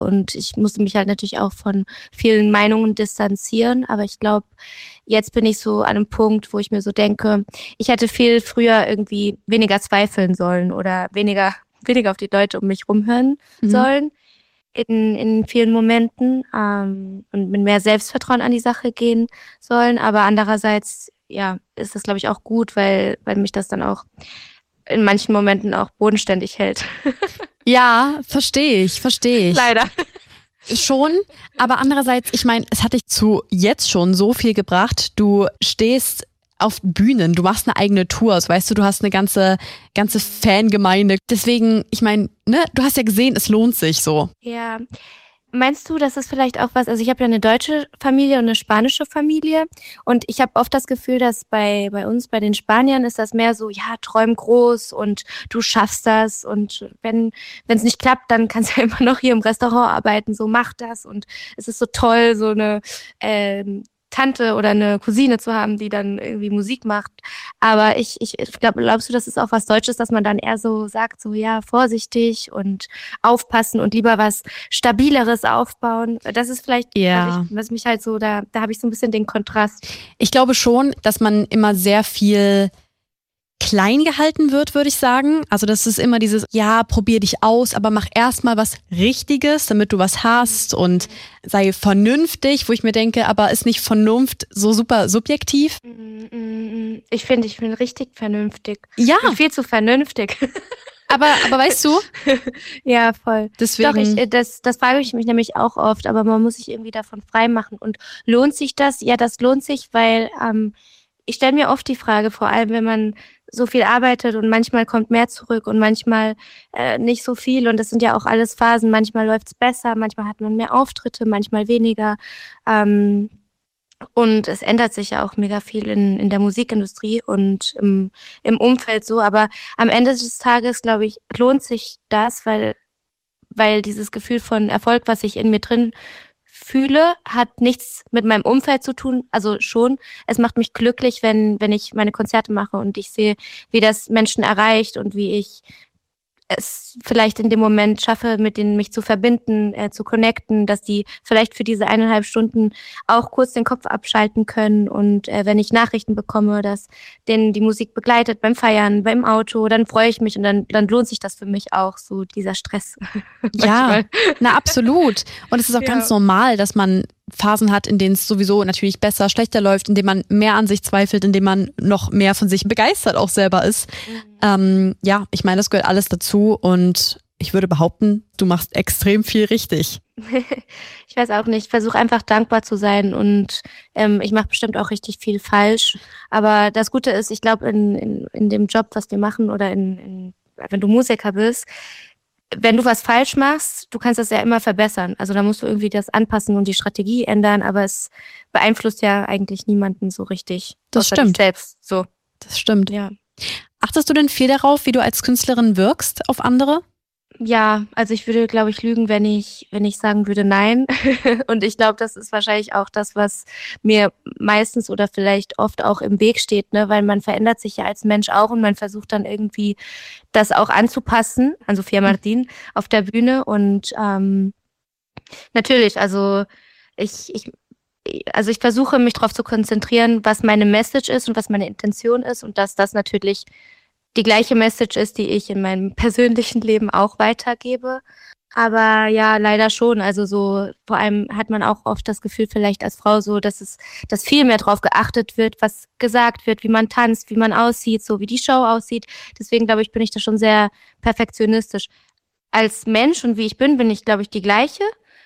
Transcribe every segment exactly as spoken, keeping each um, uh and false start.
Und ich musste mich halt natürlich auch von vielen Meinungen distanzieren. Aber ich glaube, jetzt bin ich so an einem Punkt, wo ich mir so denke, ich hätte viel früher irgendwie weniger zweifeln sollen oder weniger, weniger auf die Leute um mich rumhören mhm. sollen in, in vielen Momenten ähm, und mit mehr Selbstvertrauen an die Sache gehen sollen. Aber andererseits, ja, ist das, glaube ich, auch gut, weil, weil mich das dann auch in manchen Momenten auch bodenständig hält. Ja, verstehe ich, verstehe ich. Leider. Schon, aber andererseits, ich meine, es hat dich zu jetzt schon so viel gebracht. Du stehst auf Bühnen, du machst eine eigene Tour, also weißt du, du hast eine ganze, ganze Fangemeinde. Deswegen, ich meine, ne, du hast ja gesehen, es lohnt sich so. Ja. Meinst du, das ist vielleicht auch was, also ich habe ja eine deutsche Familie und eine spanische Familie und ich habe oft das Gefühl, dass bei bei uns, bei den Spaniern ist das mehr so, ja, träum groß und du schaffst das und wenn wenn es nicht klappt, dann kannst du ja immer noch hier im Restaurant arbeiten, so mach das und es ist so toll, so eine ähm, Tante oder eine Cousine zu haben, die dann irgendwie Musik macht. Aber ich, ich, ich glaube, glaubst du, das ist auch was Deutsches, dass man dann eher so sagt, so ja, vorsichtig und aufpassen und lieber was Stabileres aufbauen? Das ist vielleicht, ja. was, ich, was mich halt so, da, da habe ich so ein bisschen den Kontrast. Ich glaube schon, dass man immer sehr viel klein gehalten wird, würde ich sagen. Also das ist immer dieses, ja, probier dich aus, aber mach erstmal was Richtiges, damit du was hast und sei vernünftig, wo ich mir denke, aber ist nicht Vernunft so super subjektiv? Ich finde, ich bin richtig vernünftig. Ja. Ich bin viel zu vernünftig. Aber, aber weißt du? Ja, voll. Deswegen. Doch, ich, das, das frage ich mich nämlich auch oft, aber man muss sich irgendwie davon frei machen. Und lohnt sich das? Ja, das lohnt sich, weil ähm, ich stelle mir oft die Frage, vor allem wenn man so viel arbeitet und manchmal kommt mehr zurück und manchmal äh, nicht so viel und das sind ja auch alles Phasen, manchmal läuft's besser, manchmal hat man mehr Auftritte, manchmal weniger ähm, und es ändert sich ja auch mega viel in, in der Musikindustrie und im, im Umfeld so, aber am Ende des Tages, glaube ich, lohnt sich das, weil, weil dieses Gefühl von Erfolg, was ich in mir drin fühle, hat nichts mit meinem Umfeld zu tun, also schon. Es macht mich glücklich, wenn wenn ich meine Konzerte mache und ich sehe, wie das Menschen erreicht und wie ich es vielleicht in dem Moment schaffe, mit denen mich zu verbinden, äh, zu connecten, dass die vielleicht für diese eineinhalb Stunden auch kurz den Kopf abschalten können und äh, wenn ich Nachrichten bekomme, dass denen die Musik begleitet beim Feiern, beim Auto, dann freue ich mich und dann dann lohnt sich das für mich auch, so dieser Stress. Ja, na absolut. Und es ist auch ja. ganz normal, dass man Phasen hat, in denen es sowieso natürlich besser, schlechter läuft, in denen man mehr an sich zweifelt, in denen man noch mehr von sich begeistert auch selber ist. Mhm. Ähm, ja, ich meine, das gehört alles dazu und ich würde behaupten, du machst extrem viel richtig. Ich weiß auch nicht, ich versuche einfach dankbar zu sein und ähm, ich mache bestimmt auch richtig viel falsch. Aber das Gute ist, ich glaube, in, in, in dem Job, was wir machen oder in, in, wenn du Musiker bist, wenn du was falsch machst, du kannst das ja immer verbessern. Also da musst du irgendwie das anpassen und die Strategie ändern, aber es beeinflusst ja eigentlich niemanden so richtig. Das stimmt. Dich selbst. So. Das stimmt. Ja. Achtest du denn viel darauf, wie du als Künstlerin wirkst auf andere? Ja, also ich würde, glaube ich, lügen, wenn ich, wenn ich sagen würde nein. Und ich glaube, das ist wahrscheinlich auch das, was mir meistens oder vielleicht oft auch im Weg steht, ne? Weil man verändert sich ja als Mensch auch und man versucht dann irgendwie das auch anzupassen, an Sophia Martin auf der Bühne. Und ähm, natürlich, also ich, ich, also ich versuche mich darauf zu konzentrieren, was meine Message ist und was meine Intention ist und dass das natürlich die gleiche Message ist, die ich in meinem persönlichen Leben auch weitergebe. Aber ja, leider schon. Also so, vor allem hat man auch oft das Gefühl vielleicht als Frau so, dass es, dass viel mehr drauf geachtet wird, was gesagt wird, wie man tanzt, wie man aussieht, so wie die Show aussieht. Deswegen glaube ich, bin ich da schon sehr perfektionistisch. Als Mensch und wie ich bin, bin ich, glaube ich, die gleiche.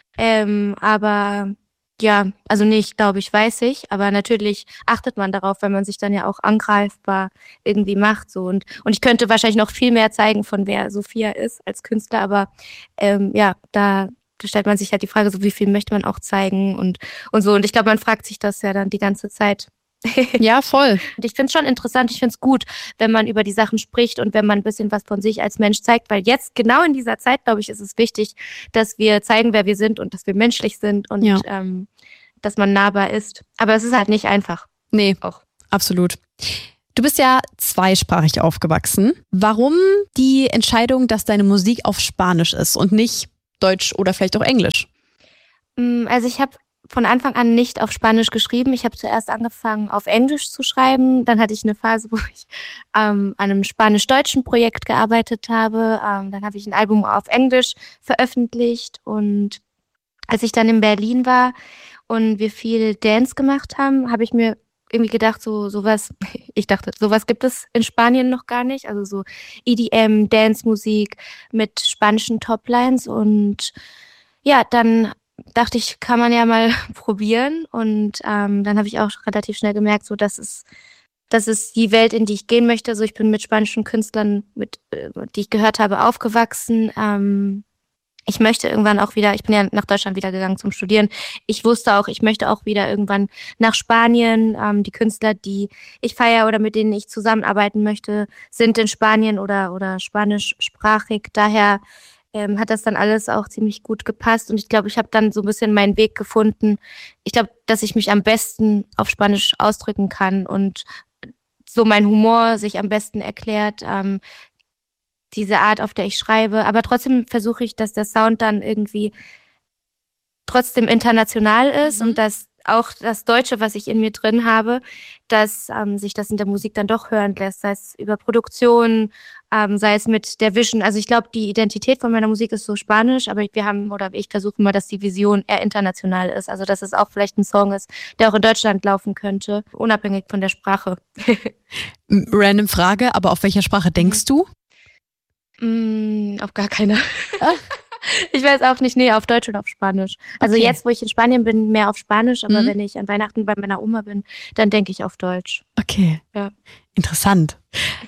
Ähm, aber ja, also nicht, glaube ich, weiß ich, aber natürlich achtet man darauf, weil man sich dann ja auch angreifbar irgendwie macht so und und ich könnte wahrscheinlich noch viel mehr zeigen, von wer Sophia ist als Künstler, aber ähm, ja, da, da stellt man sich halt die Frage, so wie viel möchte man auch zeigen und und so und ich glaube, man fragt sich das ja dann die ganze Zeit. Ja, voll. Und ich finde es schon interessant, ich finde es gut, wenn man über die Sachen spricht und wenn man ein bisschen was von sich als Mensch zeigt, weil jetzt, genau in dieser Zeit, glaube ich, ist es wichtig, dass wir zeigen, wer wir sind und dass wir menschlich sind und ja. ähm, dass man nahbar ist. Aber es ist halt nicht einfach. Nee, auch absolut. Du bist ja zweisprachig aufgewachsen. Warum die Entscheidung, dass deine Musik auf Spanisch ist und nicht Deutsch oder vielleicht auch Englisch? Also ich habe von Anfang an nicht auf Spanisch geschrieben. Ich habe zuerst angefangen, auf Englisch zu schreiben. Dann hatte ich eine Phase, wo ich ähm, an einem spanisch-deutschen Projekt gearbeitet habe. Ähm, dann habe ich ein Album auf Englisch veröffentlicht. Und als ich dann in Berlin war und wir viel Dance gemacht haben, habe ich mir irgendwie gedacht, so sowas, ich dachte, sowas gibt es in Spanien noch gar nicht. Also so E D M, Dance-Musik mit spanischen Toplines. Und ja, dann dachte ich, kann man ja mal probieren. Und ähm, dann habe ich auch relativ schnell gemerkt, so dass es, das ist die Welt, in die ich gehen möchte. Also ich bin mit spanischen Künstlern, mit, äh, die ich gehört habe, aufgewachsen. Ähm, ich möchte irgendwann auch wieder, ich bin ja nach Deutschland wieder gegangen zum Studieren. Ich wusste auch, ich möchte auch wieder irgendwann nach Spanien. Ähm, die Künstler, die ich feiere oder mit denen ich zusammenarbeiten möchte, sind in Spanien oder, oder spanischsprachig. Daher ähm, hat das dann alles auch ziemlich gut gepasst. Und ich glaube, ich habe dann so ein bisschen meinen Weg gefunden. Ich glaube, dass ich mich am besten auf Spanisch ausdrücken kann und so mein Humor sich am besten erklärt. Ähm, diese Art, auf der ich schreibe. Aber trotzdem versuche ich, dass der Sound dann irgendwie trotzdem international ist mhm. und dass auch das Deutsche, was ich in mir drin habe, dass ähm, sich das in der Musik dann doch hören lässt, sei es über Produktion, ähm, sei es mit der Vision. Also ich glaube, die Identität von meiner Musik ist so spanisch, aber wir haben, oder ich versuche immer, dass die Vision eher international ist. Also dass es auch vielleicht ein Song ist, der auch in Deutschland laufen könnte, unabhängig von der Sprache. Random Frage, aber auf welcher Sprache denkst du? Mm, auf gar keine. Ich weiß auch nicht, nee, auf Deutsch oder auf Spanisch. Also Okay. jetzt, wo ich in Spanien bin, mehr auf Spanisch, aber Mhm. wenn ich an Weihnachten bei meiner Oma bin, dann denke ich auf Deutsch. Okay, Ja. interessant.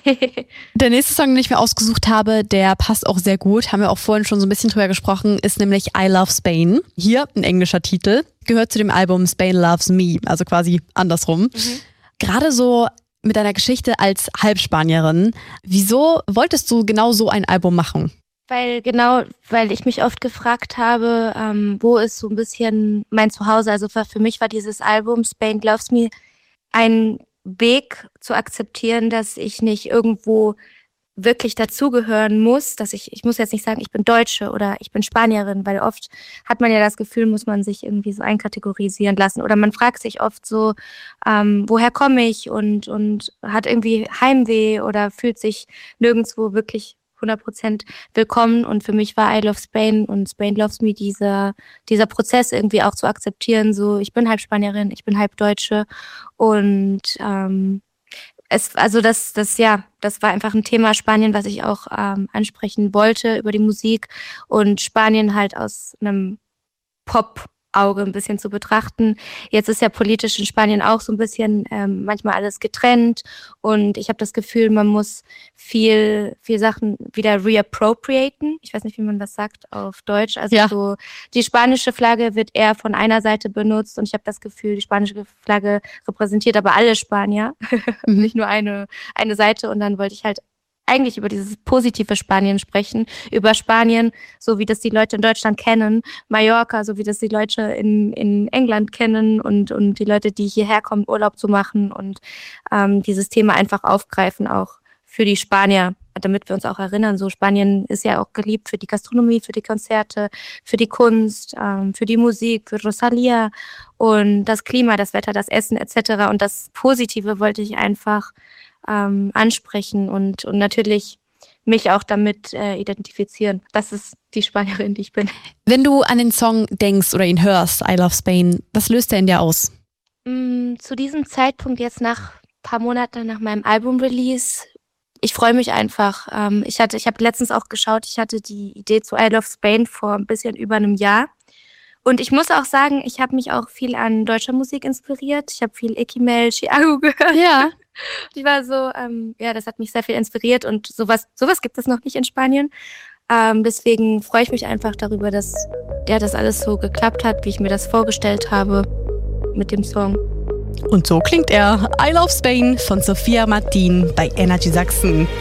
Der nächste Song, den ich mir ausgesucht habe, der passt auch sehr gut, haben wir auch vorhin schon so ein bisschen drüber gesprochen, ist nämlich I Love Spain. Hier ein englischer Titel, gehört zu dem Album Spain Loves Me, also quasi andersrum. Mhm. Gerade so mit deiner Geschichte als Halbspanierin, wieso wolltest du genau so ein Album machen? Weil genau, weil ich mich oft gefragt habe, ähm, wo ist so ein bisschen mein Zuhause? Also für, für mich war dieses Album Spain Loves Me ein Weg zu akzeptieren, dass ich nicht irgendwo wirklich dazugehören muss, dass ich, ich muss jetzt nicht sagen, ich bin Deutsche oder ich bin Spanierin, weil oft hat man ja das Gefühl, muss man sich irgendwie so einkategorisieren lassen oder man fragt sich oft so, ähm, woher komme ich und, und hat irgendwie Heimweh oder fühlt sich nirgendwo wirklich hundert Prozent willkommen und für mich war I Love Spain und Spain Loves Me dieser, dieser Prozess irgendwie auch zu akzeptieren, so ich bin halb Spanierin, ich bin halb Deutsche und ähm, es, also das, das, ja, das war einfach ein Thema Spanien, was ich auch ähm, ansprechen wollte über die Musik und Spanien halt aus einem Pop-Auge ein bisschen zu betrachten. Jetzt ist ja politisch in Spanien auch so ein bisschen ähm, manchmal alles getrennt und ich habe das Gefühl, man muss viel, viel Sachen wieder reappropriaten. Ich weiß nicht, wie man das sagt auf Deutsch. Also Ja. so die spanische Flagge wird eher von einer Seite benutzt und ich habe das Gefühl, die spanische Flagge repräsentiert aber alle Spanier, Mhm. nicht nur eine, eine Seite und dann wollte ich halt eigentlich über dieses positive Spanien sprechen, über Spanien, so wie das die Leute in Deutschland kennen, Mallorca, so wie das die Leute in, in England kennen und, und die Leute, die hierher kommen, Urlaub zu machen und ähm, dieses Thema einfach aufgreifen, auch für die Spanier, damit wir uns auch erinnern, so Spanien ist ja auch geliebt für die Gastronomie, für die Konzerte, für die Kunst, ähm, für die Musik, für Rosalia und das Klima, das Wetter, das Essen et cetera. Und das Positive wollte ich einfach ähm, ansprechen und, und natürlich mich auch damit äh, identifizieren. Das ist die Spanierin, die ich bin. Wenn du an den Song denkst oder ihn hörst, I Love Spain, was löst er in dir aus? Mm, zu diesem Zeitpunkt, jetzt nach ein paar Monaten nach meinem Album-Release, ich freue mich einfach. Ähm, ich hatte, ich habe letztens auch geschaut, ich hatte die Idee zu I Love Spain vor ein bisschen über einem Jahr. Und ich muss auch sagen, ich habe mich auch viel an deutscher Musik inspiriert. Ich habe viel Ekimel, Chiago gehört. Ja. Ich war so, ähm, ja, das hat mich sehr viel inspiriert und sowas, sowas gibt es noch nicht in Spanien. Ähm, deswegen freue ich mich einfach darüber, dass ja, das alles so geklappt hat, wie ich mir das vorgestellt habe mit dem Song. Und so klingt er. I Love Spain von Sophia Martin bei Energy Sachsen.